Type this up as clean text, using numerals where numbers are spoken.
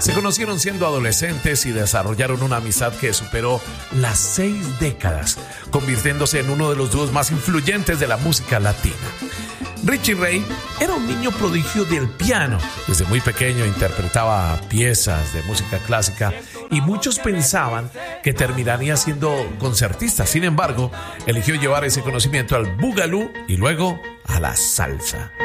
Se conocieron siendo adolescentes y desarrollaron una amistad que superó las 6 décadas, convirtiéndose en uno de los dúos más influyentes de la música latina. Richie Ray era un niño prodigio del piano. Desde muy pequeño interpretaba piezas de música clásica y muchos pensaban que terminaría siendo concertista. Sin embargo, eligió llevar ese conocimiento al boogaloo y luego a la salsa.